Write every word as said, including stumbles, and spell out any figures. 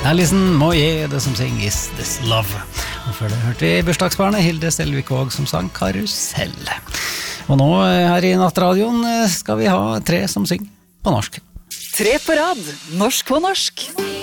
Alison Moyet, det som synger Is This Love. Og før det hørte vi bursdagsbarnet Hilde Stelvik Aag som sang Karusell. Og nå her i Nattradioen skal vi ha tre som synger på norsk. Tre på rad, norsk på norsk.